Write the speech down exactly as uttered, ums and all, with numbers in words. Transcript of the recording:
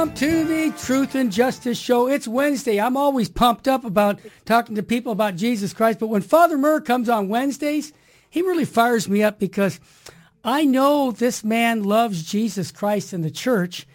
Welcome to the Truth and Justice Show. It's Wednesday. I'm always pumped up about talking to people about Jesus Christ, but when Father Murr comes on Wednesdays, he really fires me up because I know this man loves Jesus Christ and the church,